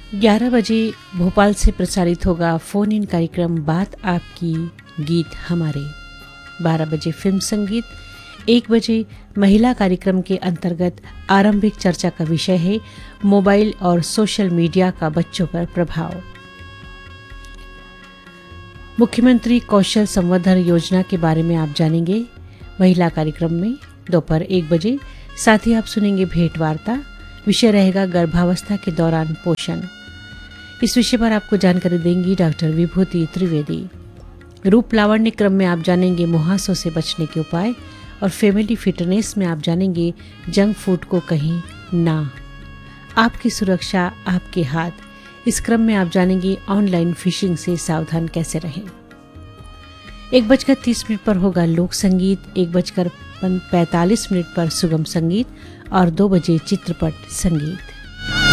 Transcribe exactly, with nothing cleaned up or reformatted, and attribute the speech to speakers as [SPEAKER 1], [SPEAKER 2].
[SPEAKER 1] ग्यारह बजे भोपाल से प्रसारित होगा फोन इन कार्यक्रम बात आपकी गीत हमारे। बारह बजे फिल्म संगीत। एक बजे महिला कार्यक्रम के अंतर्गत आरंभिक चर्चा का विषय है मोबाइल और सोशल मीडिया का बच्चों पर प्रभाव। मुख्यमंत्री कौशल संवर्धन योजना के बारे में आप जानेंगे महिला कार्यक्रम में दोपहर एक बजे। साथ ही आप सुनेंगे भेंट वार्ता। विषय रहेगा गर्भावस्था के दौरान पोषण। इस विषय पर आपको जानकारी देंगी डॉक्टर विभूति त्रिवेदी। रूप लावण्य क्रम में आप जानेंगे मुहासों से बचने के उपाय और फैमिली फिटनेस में आप जानेंगे जंक फूड को कहीं ना। आपकी सुरक्षा आपके हाथ। इस क्रम में आप जानेंगे ऑनलाइन फिशिंग से सावधान कैसे रहें। एक बजकर तीस मिनट पर होगा लोक संगीत। एक बजकर पैंतालीस मिनट पर सुगम संगीत और दो बजे चित्रपट संगीत।